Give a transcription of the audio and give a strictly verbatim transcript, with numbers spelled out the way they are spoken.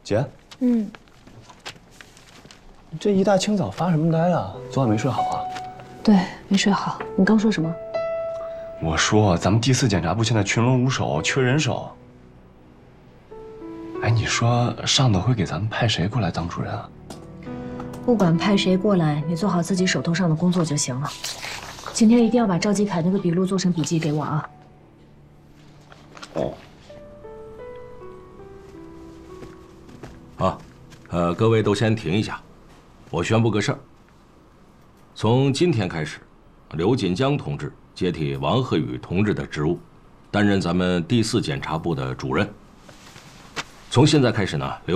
姐， 嗯， 这一大清早发什么呆啊？昨晚没睡好啊？ 对，没睡好。你刚说什么？ 我说咱们第四检查部现在群龙无首，缺人手。哎，你说上头会给咱们派谁过来当主任啊？ 不管派谁过来，你做好自己手头上的工作就行了。今天一定要把赵继凯那个笔录做成笔记给我啊。 哦。 啊，呃，各位都先停一下，我宣布个事儿。从今天开始，刘锦江同志接替王鹤宇同志的职务，担任咱们第四检察部的主任。从现在开始呢，刘